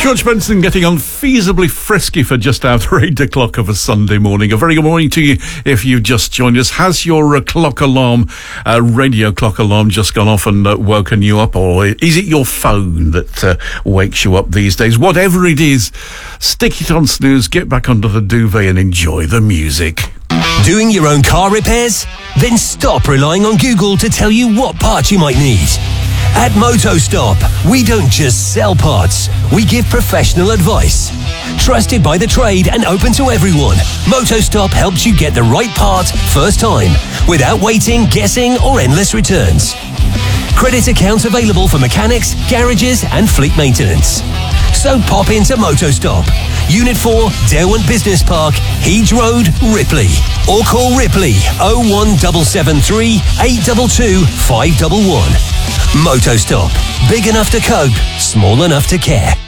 George Benson getting unfeasibly frisky for just after 8 o'clock of a Sunday morning. A very good morning to you if you've just joined us. Has your clock alarm, radio clock alarm, just gone off and woken you up? Or is it your phone that wakes you up these days? Whatever it is, stick it on snooze, get back under the duvet and enjoy the music. Doing your own car repairs? Then stop relying on Google to tell you what parts you might need. At MotoStop, we don't just sell parts, we give professional advice. Trusted by the trade and open to everyone, MotoStop helps you get the right part first time, without waiting, guessing or endless returns. Credit accounts available for mechanics, garages and fleet maintenance. So pop into MotoStop, Unit 4, Derwent Business Park, Heeds Road, Ripley. Or call Ripley 01773 822 511. MotoStop. Big enough to cope, small enough to care.